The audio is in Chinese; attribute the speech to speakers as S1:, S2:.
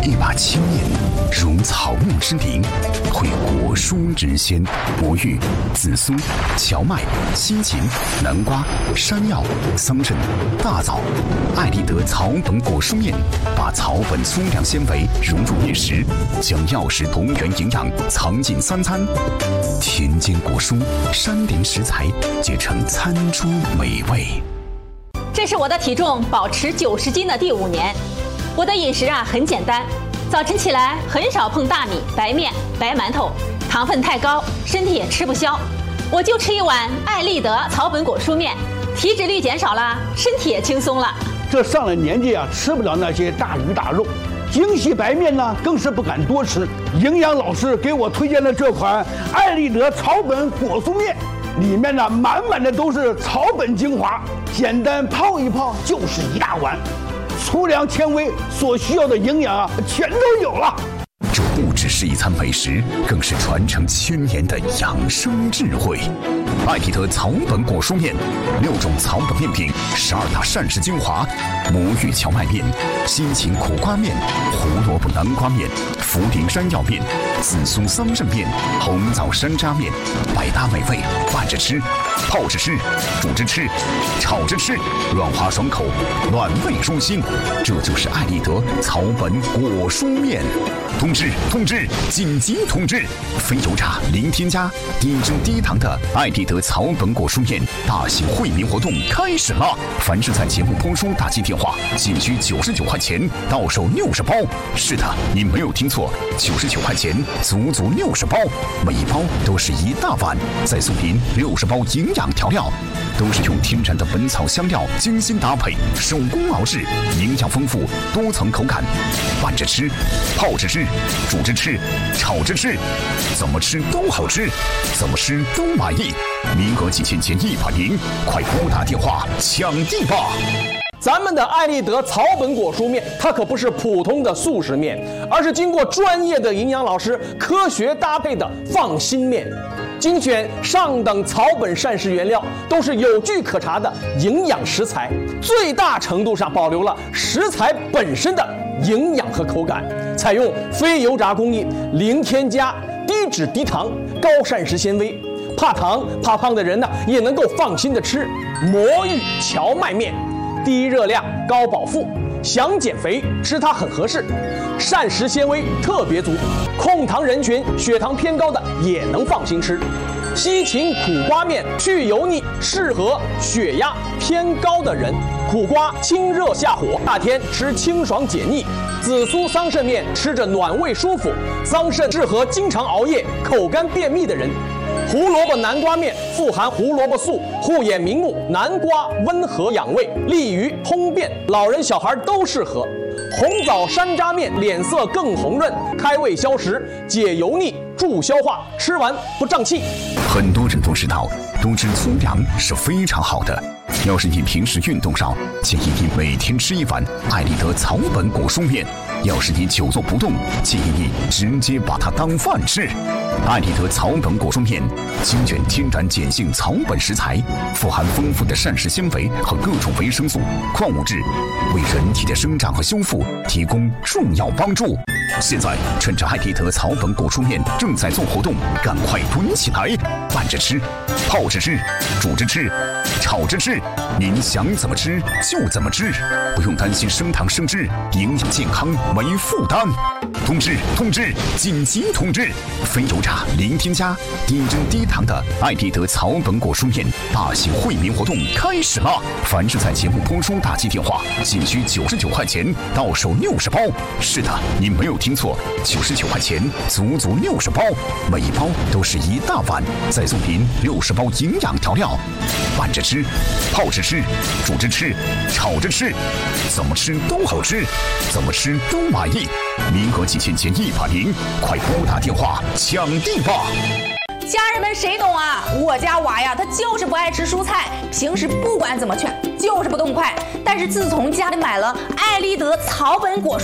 S1: 一把青面，如草木之灵，会果蔬之鲜。魔芋、紫苏、荞麦、西芹、南瓜、山药、桑葚、大枣。艾丽德草本果蔬面把草本粗粮纤维融入面食，将药食同源营养藏进三餐。田间果蔬、山林食材结成餐桌美味。
S2: 这是我的体重保持90斤的第5年。我的饮食很简单，早晨起来很少碰大米、白面、白馒头，糖分太高，身体也吃不消。我就吃一碗艾丽德草本果蔬面，体脂率减少了，身体也轻松了。
S3: 这上了年纪吃不了那些大鱼大肉，精细白面呢更是不敢多吃。营养老师给我推荐的这款艾丽德草本果蔬面，里面呢满满的都是草本精华，简单泡一泡就是一大碗，粗粮纤维所需要的营养全都有了。
S1: 这不只是一餐美食，更是传承1000年的养生智慧。艾丽德草本果蔬面，6种草本面品，12大膳食精华：魔芋荞麦面、西芹苦瓜面、胡萝卜南瓜面、茯苓山药面、紫苏桑葚面、红枣山楂面，百搭美味，拌着吃、泡着吃、煮着吃、炒着吃，软滑爽口，暖胃舒心。这就是艾丽德草本果蔬面。通知！紧急通知！非油炸、零添加、低脂低糖的艾丽德草本果蔬面大型惠民活动开始了！凡是在节目播出打进电话，仅需99块钱，到手60包。是的，你没有听错，99块钱，足足60包，每一包都是一大碗，再送您60包营养调料，都是用天然的本草香料精心搭配，手工熬制，营养丰富，多层口感，拌着吃，泡着吃，煮着吃，炒着吃，怎么吃都好吃，怎么吃都满意。名额仅限前100，快拨打电话抢地吧！
S4: 咱们的艾丽德草本果蔬面，它可不是普通的速食面，而是经过专业的营养老师科学搭配的放心面。精选上等草本膳食原料，都是有据可查的营养食材，最大程度上保留了食材本身的营养和口感，采用非油炸工艺，零添加，低脂低糖，高膳食纤维。怕糖怕胖的人呢，也能够放心的吃魔芋荞麦面，低热量高饱腹，想减肥吃它很合适，膳食纤维特别足，控糖人群血糖偏高的也能放心吃。西芹苦瓜面去油腻，适合血压偏高的人。苦瓜清热下火，夏天吃清爽解腻。紫苏桑葚面吃着暖胃舒服，桑葚适合经常熬夜、口干便秘的人。胡萝卜南瓜面富含胡萝卜素，护眼明目，南瓜温和养胃，利于通便，老人小孩都适合。红枣山楂面脸色更红润，开胃消食，解油腻，助消化，吃完不胀气。
S1: 很多人都知道，多吃粗粮是非常好的。要是你平时运动少，建议你每天吃一碗艾丽德草本果蔬面；要是你久坐不动，建议你直接把它当饭吃。艾丽德草本果蔬面精选天然碱性草本食材，富含丰富的膳食纤维和各种维生素、矿物质，为人体的生长和修复提供重要帮助。现在趁着艾丽德草本果蔬面正在做活动，赶快囤起来，拌着吃，泡着吃，煮着吃，炒着吃，您想怎么吃就怎么吃，不用担心升糖升脂，营养健康没负担。通知！紧急通知！非油炸、零添加、低脂低糖的艾丽德草本果蔬面大型惠民活动开始了！凡是在节目播出打进电话，仅需99块钱，到手60包。是的，你没有听错，99块钱，足足60包，每一包都是一大碗，再送您60包营养调料，拌着吃，泡着吃，煮着吃，炒着吃，怎么吃都好吃，怎么吃都满意。名额仅限前100，快拨打电话抢地吧！
S5: 家人们谁懂啊？我家娃呀，他就是不爱吃蔬菜，平时不管怎么劝，就是不动筷。但是自从家里买了艾丽德草本果蔬